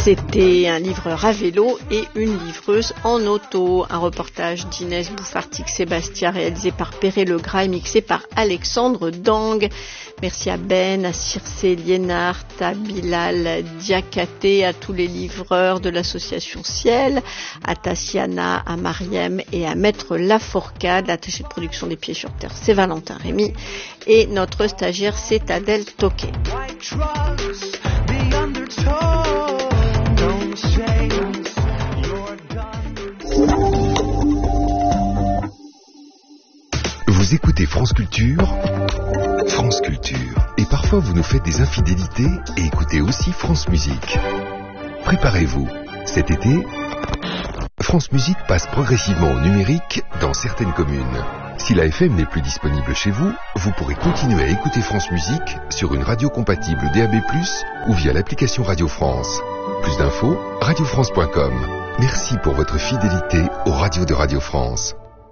C'était un livreur à vélo et une livreuse en auto. Un reportage d'Inès Bouffartic-Sébastien réalisé par Perret Legras et mixé par Alexandre Dang. Merci à Ben, à Circe Liénart, à Bilal Diakaté, à tous les livreurs de l'association Ciel, à Tassiana, à Mariem et à Maître Lafourcade. L'attaché de production des Pieds sur Terre, c'est Valentin Rémy. Et notre stagiaire, c'est Adèle Toquet. Vous écoutez France Culture, France Culture. Et parfois vous nous faites des infidélités et écoutez aussi France Musique. Préparez-vous, cet été, France Musique passe progressivement au numérique dans certaines communes. Si la FM n'est plus disponible chez vous, vous pourrez continuer à écouter France Musique sur une radio compatible DAB+, ou via l'application Radio France. Plus d'infos, radiofrance.com. Merci pour votre fidélité aux radios de Radio France.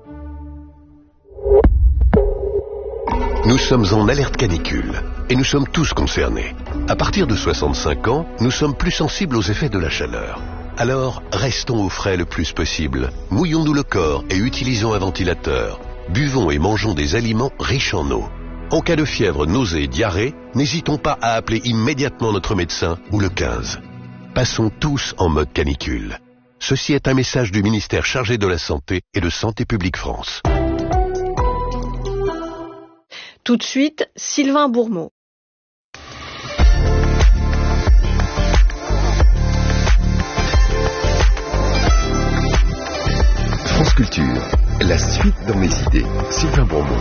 Nous sommes en alerte canicule et nous sommes tous concernés. À partir de 65 ans, nous sommes plus sensibles aux effets de la chaleur. Alors, restons au frais le plus possible. Mouillons-nous le corps et utilisons un ventilateur. Buvons et mangeons des aliments riches en eau. En cas de fièvre, nausée et diarrhée, n'hésitons pas à appeler immédiatement notre médecin ou le 15. Passons tous en mode canicule. Ceci est un message du ministère chargé de la Santé et de Santé publique France. Tout de suite, Sylvain Bourmeau. France Culture, la suite dans les idées. Sylvain Bourmeau.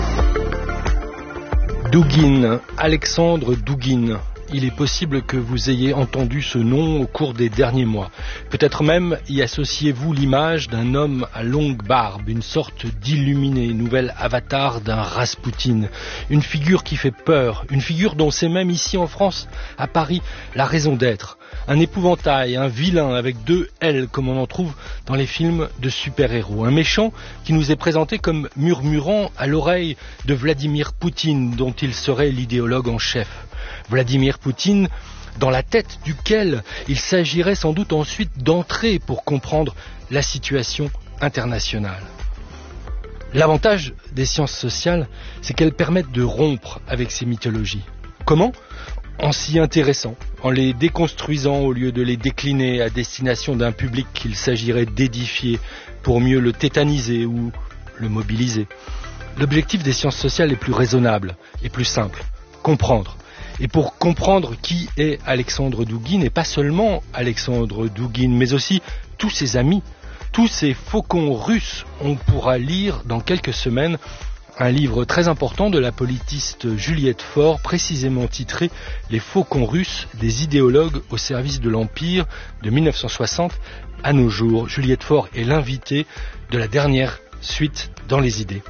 Douguine, Alexandre Douguine. Il est possible que vous ayez entendu ce nom au cours des derniers mois. Peut-être même y associez-vous l'image d'un homme à longue barbe, une sorte d'illuminé, nouvel avatar d'un Raspoutine. Une figure qui fait peur, une figure dont c'est même ici en France, à Paris, la raison d'être. Un épouvantail, un vilain avec 2 L comme on en trouve dans les films de super-héros. Un méchant qui nous est présenté comme murmurant à l'oreille de Vladimir Poutine, dont il serait l'idéologue en chef. Vladimir Poutine, dans la tête duquel il s'agirait sans doute ensuite d'entrer pour comprendre la situation internationale. L'avantage des sciences sociales, c'est qu'elles permettent de rompre avec ces mythologies. Comment ? En s'y intéressant, en les déconstruisant au lieu de les décliner à destination d'un public qu'il s'agirait d'édifier pour mieux le tétaniser ou le mobiliser. L'objectif des sciences sociales est plus raisonnable et plus simple, comprendre. Et pour comprendre qui est Alexandre Douguine, et pas seulement Alexandre Douguine, mais aussi tous ses amis, tous ces faucons russes, on pourra lire dans quelques semaines un livre très important de la politiste Juliette Faure, précisément titré « Les faucons russes, des idéologues au service de l'Empire » de 1960 à nos jours. Juliette Faure est l'invitée de la dernière suite dans les idées.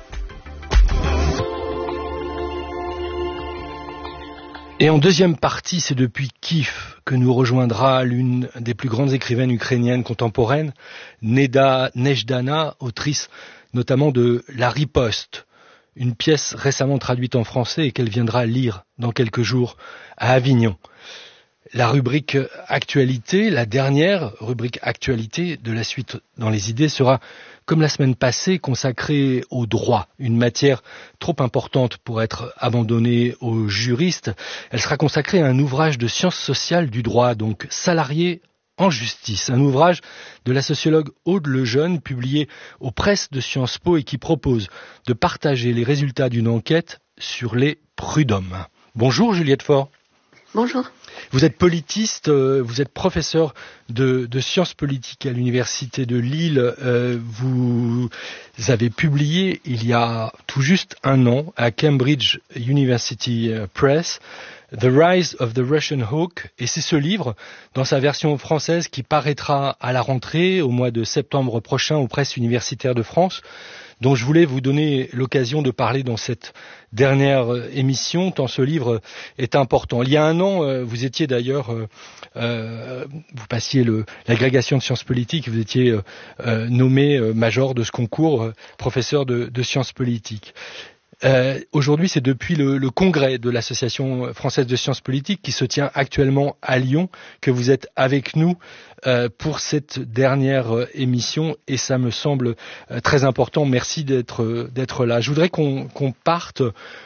Et en deuxième partie, c'est depuis Kiev que nous rejoindra l'une des plus grandes écrivaines ukrainiennes contemporaines, Neda Nejdana, autrice notamment de La Riposte, une pièce récemment traduite en français et qu'elle viendra lire dans quelques jours à Avignon. La rubrique Actualité, la dernière rubrique Actualité de la suite dans les idées sera, comme la semaine passée, consacrée au droit, une matière trop importante pour être abandonnée aux juristes. Elle sera consacrée à un ouvrage de sciences sociales du droit, donc Salariés en justice, un ouvrage de la sociologue Aude Lejeune, publié aux presses de Sciences Po et qui propose de partager les résultats d'une enquête sur les prud'hommes. Bonjour Juliette Faure. Bonjour. Vous êtes politiste, vous êtes professeur de sciences politiques à l'université de Lille. Vous avez publié il y a tout juste un an à Cambridge University Press The Rise of the Russian Hawk, et c'est ce livre, dans sa version française, qui paraîtra à la rentrée au mois de septembre prochain aux presses universitaires de France, dont je voulais vous donner l'occasion de parler dans cette dernière émission, tant ce livre est important. Il y a un an, vous étiez d'ailleurs, vous passiez l'agrégation de sciences politiques, vous étiez nommé major de ce concours, professeur de sciences politiques. Aujourd'hui, c'est depuis le congrès de l'Association française de sciences politiques qui se tient actuellement à Lyon que vous êtes avec nous pour cette dernière émission, et ça me semble très important. Merci d'être là. Je voudrais qu'on parte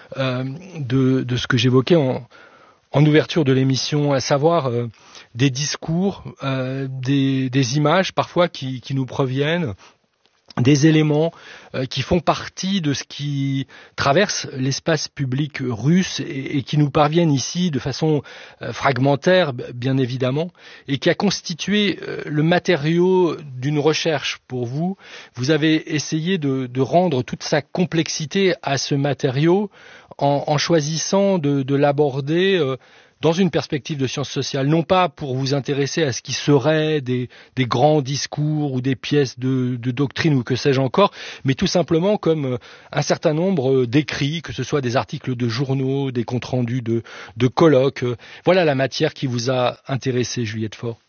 de ce que j'évoquais en ouverture de l'émission, à savoir des discours, des images parfois qui nous proviennent, des éléments qui font partie de ce qui traverse l'espace public russe et qui nous parviennent ici de façon fragmentaire, bien évidemment, et qui a constitué le matériau d'une recherche pour vous. Vous avez essayé de rendre toute sa complexité à ce matériau en choisissant de l'aborder dans une perspective de sciences sociales, non pas pour vous intéresser à ce qui serait des grands discours ou des pièces de doctrine ou que sais-je encore, mais tout simplement comme un certain nombre d'écrits, que ce soit des articles de journaux, des comptes rendus de colloques. Voilà la matière qui vous a intéressé, Juliette Faure.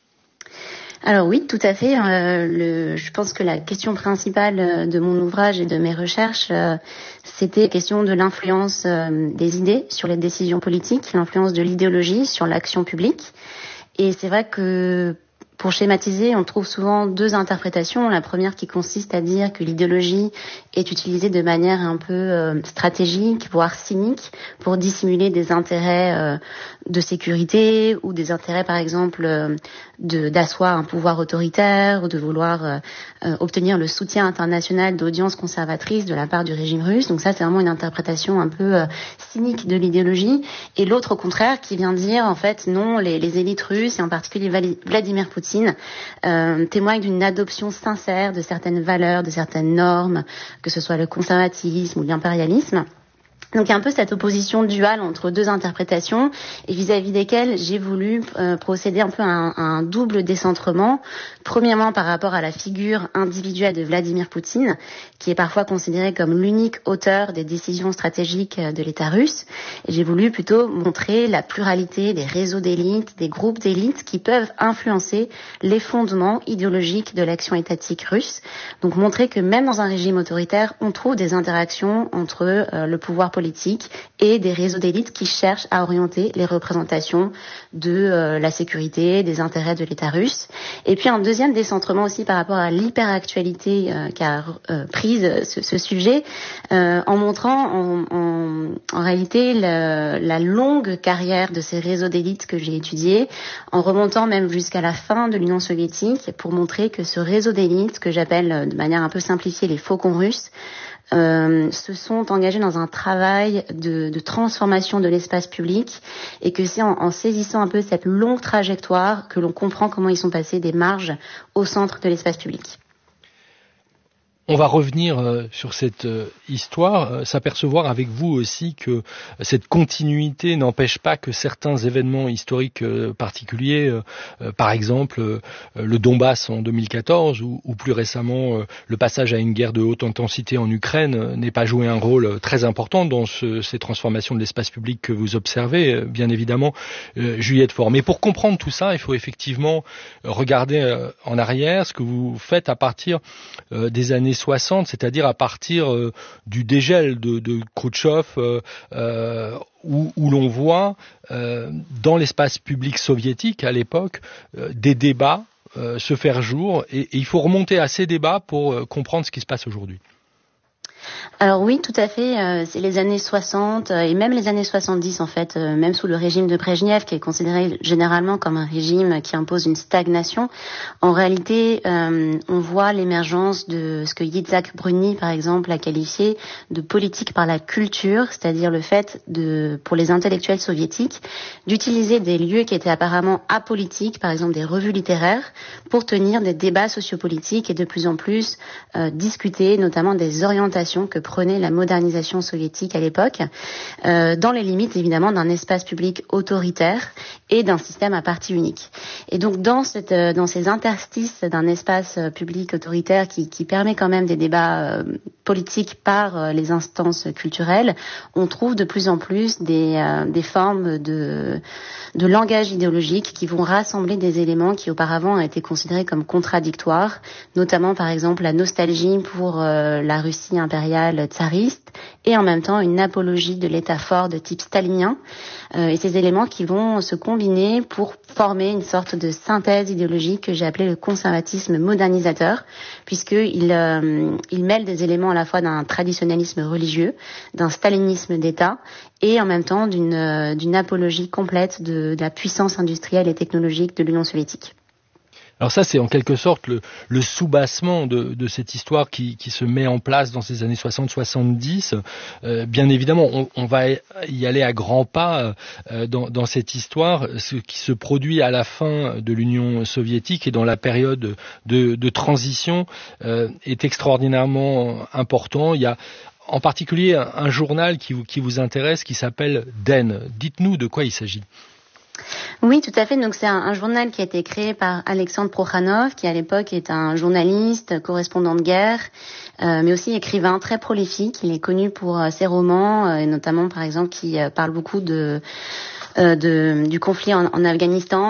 Alors oui, tout à fait. Je pense que la question principale de mon ouvrage et de mes recherches, c'était la question de l'influence des idées sur les décisions politiques, l'influence de l'idéologie sur l'action publique. Et c'est vrai que pour schématiser, on trouve souvent deux interprétations. La première qui consiste à dire que l'idéologie est utilisée de manière un peu stratégique, voire cynique, pour dissimuler des intérêts de sécurité ou des intérêts, par exemple, d'asseoir un pouvoir autoritaire ou de vouloir obtenir le soutien international d'audiences conservatrices de la part du régime russe. Donc ça, c'est vraiment une interprétation un peu cynique de l'idéologie. Et l'autre, au contraire, qui vient dire, en fait, non, les élites russes, et en particulier Vladimir Poutine, témoignent d'une adoption sincère de certaines valeurs, de certaines normes, que ce soit le conservatisme ou l'impérialisme. Donc il y a un peu cette opposition duale entre deux interprétations et vis-à-vis desquelles j'ai voulu procéder un peu à un double décentrement. Premièrement par rapport à la figure individuelle de Vladimir Poutine, qui est parfois considéré comme l'unique auteur des décisions stratégiques de l'État russe. Et j'ai voulu plutôt montrer la pluralité des réseaux d'élites, des groupes d'élites qui peuvent influencer les fondements idéologiques de l'action étatique russe. Donc montrer que même dans un régime autoritaire, on trouve des interactions entre le pouvoir politique et des réseaux d'élites qui cherchent à orienter les représentations de la sécurité, des intérêts de l'État russe. Et puis un deuxième décentrement aussi par rapport à l'hyperactualité qu'a prise ce sujet, en montrant en réalité la longue carrière de ces réseaux d'élites que j'ai étudiés, en remontant même jusqu'à la fin de l'Union soviétique, pour montrer que ce réseau d'élites, que j'appelle de manière un peu simplifiée les faucons russes, se sont engagés dans un travail de transformation de l'espace public, et que c'est en saisissant un peu cette longue trajectoire que l'on comprend comment ils sont passés des marges au centre de l'espace public. On va revenir sur cette histoire, s'apercevoir avec vous aussi que cette continuité n'empêche pas que certains événements historiques particuliers, par exemple le Donbass en 2014 ou plus récemment le passage à une guerre de haute intensité en Ukraine, n'aient pas joué un rôle très important dans ces transformations de l'espace public que vous observez, bien évidemment, Juliette Faure. Mais pour comprendre tout ça, il faut effectivement regarder en arrière, ce que vous faites à partir des années 60, c'est-à-dire à partir du dégel de Khrouchtchev, où l'on voit dans l'espace public soviétique à l'époque des débats se faire jour, et il faut remonter à ces débats pour comprendre ce qui se passe aujourd'hui. Alors oui, tout à fait. C'est les années 60 et même les années 70 en fait, même sous le régime de Brejnev, qui est considéré généralement comme un régime qui impose une stagnation. En réalité, on voit l'émergence de ce que Yitzhak Bruni, par exemple, a qualifié de politique par la culture, c'est-à-dire le fait pour les intellectuels soviétiques, d'utiliser des lieux qui étaient apparemment apolitiques, par exemple des revues littéraires, pour tenir des débats sociopolitiques et de plus en plus discuter notamment des orientations que prenait la modernisation soviétique à l'époque, dans les limites évidemment d'un espace public autoritaire et d'un système à parti unique. Et donc dans ces interstices d'un espace public autoritaire qui permet quand même des débats politiques par les instances culturelles, on trouve de plus en plus des formes de langage idéologique qui vont rassembler des éléments qui auparavant ont été considérés comme contradictoires, notamment par exemple la nostalgie pour la Russie impériale, impériale tsariste et en même temps une apologie de l'État fort de type stalinien. Et ces éléments qui vont se combiner pour former une sorte de synthèse idéologique que j'ai appelée le conservatisme modernisateur, puisqu'il mêle des éléments à la fois d'un traditionnalisme religieux, d'un stalinisme d'État et en même temps d'une apologie complète de la puissance industrielle et technologique de l'Union soviétique. Alors ça, c'est en quelque sorte le soubassement de cette histoire qui se met en place dans ces années 60-70. Bien évidemment, on va y aller à grands pas dans cette histoire. Ce qui se produit à la fin de l'Union soviétique et dans la période de transition est extraordinairement important. Il y a en particulier un journal qui vous intéresse qui s'appelle Den. Dites-nous de quoi il s'agit. Oui, tout à fait. Donc c'est un journal qui a été créé par Alexandre Prokhanov, qui à l'époque est un journaliste, correspondant de guerre, mais aussi écrivain très prolifique. Il est connu pour ses romans, et notamment par exemple qui parle beaucoup du conflit en Afghanistan.